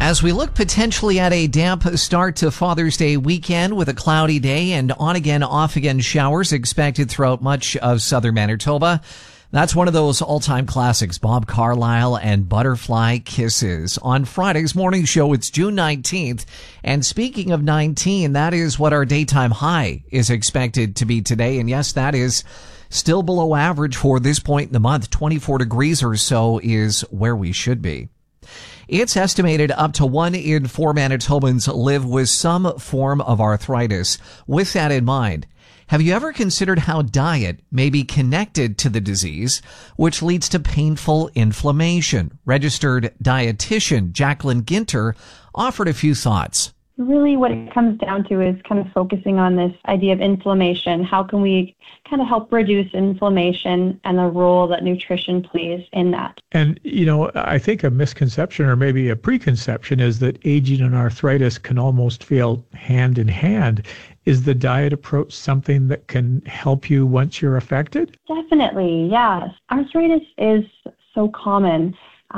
As we look potentially at a damp start to Father's Day weekend with a cloudy day and on-again, off-again showers expected throughout much of southern Manitoba, that's one of those all-time classics, Bob Carlyle and Butterfly Kisses. On Friday's morning show, it's June 19th. And speaking of 19, that is what our daytime high is expected to be today. And yes, that is still below average for this point in the month. 24 degrees or so is where we should be. It's estimated up to 1 in 4 Manitobans live with some form of arthritis. With that in mind, have you ever considered how diet may be connected to the disease, which leads to painful inflammation? Registered dietitian Jacqueline Ginter offered a few thoughts. Really what it comes down to is kind of focusing on this idea of inflammation. How can we kind of help reduce inflammation and the role that nutrition plays in that? And, I think a misconception or maybe a preconception is that aging and arthritis can almost feel hand in hand. Is the diet approach something that can help you once you're affected? Definitely, yes. Arthritis is so common.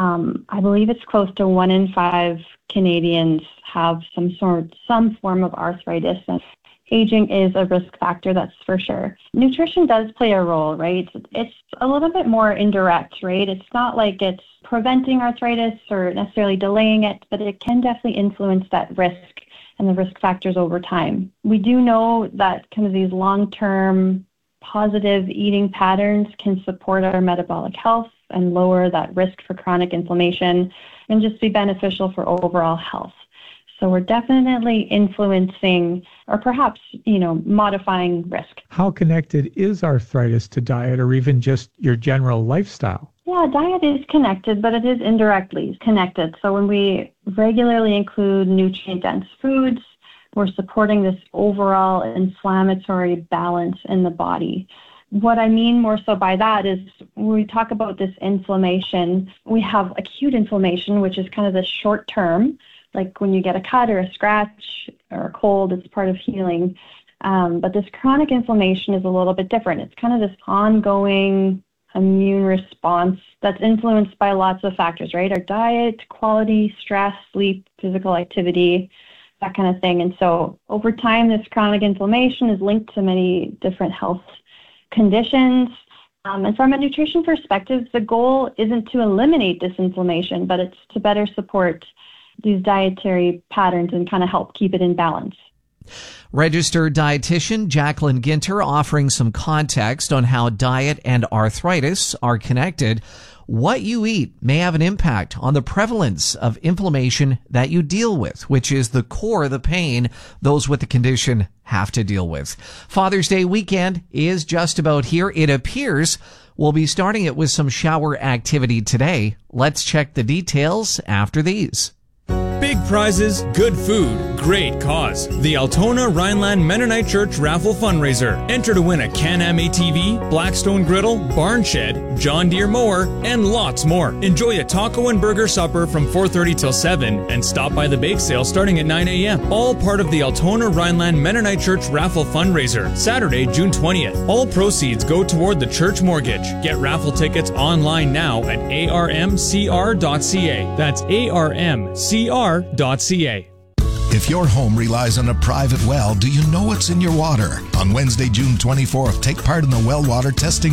I believe it's close to 1 in 5 Canadians have some form of arthritis, and aging is a risk factor, that's for sure. Nutrition does play a role, right? It's a little bit more indirect, right? It's not like it's preventing arthritis or necessarily delaying it, but it can definitely influence that risk and the risk factors over time. We do know that kind of these long-term positive eating patterns can support our metabolic health and lower that risk for chronic inflammation and just be beneficial for overall health. So we're definitely influencing or perhaps, modifying risk. How connected is arthritis to diet or even just your general lifestyle? Yeah, diet is connected, but it is indirectly connected. So when we regularly include nutrient-dense foods, we're supporting this overall inflammatory balance in the body. What I mean more so by that is when we talk about this inflammation, we have acute inflammation, which is kind of the short term, like when you get a cut or a scratch or a cold, it's part of healing. But this chronic inflammation is a little bit different. It's kind of this ongoing immune response that's influenced by lots of factors, right? Our diet, quality, stress, sleep, physical activity, that kind of thing. And so over time, this chronic inflammation is linked to many different health conditions. And from a nutrition perspective, the goal isn't to eliminate this inflammation, but it's to better support these dietary patterns and kind of help keep it in balance. Registered dietitian Jacqueline Ginter offering some context on how diet and arthritis are connected. What you eat may have an impact on the prevalence of inflammation that you deal with, which is the core of the pain those with the condition have to deal with. Father's Day weekend is just about here. It appears we'll be starting it with some shower activity today. Let's check the details after these. Big prizes, good food, great cause. The Altona Rhineland Mennonite Church Raffle Fundraiser. Enter to win a Can-Am ATV, Blackstone Griddle, Barn Shed, John Deere Mower, and lots more. Enjoy a taco and burger supper from 4:30 till 7 and stop by the bake sale starting at 9 a.m. All part of the Altona Rhineland Mennonite Church Raffle Fundraiser. Saturday, June 20th. All proceeds go toward the church mortgage. Get raffle tickets online now at armcr.ca. That's armcr.ca. If your home relies on a private well, do you know what's in your water? On Wednesday, June 24th, take part in the well water testing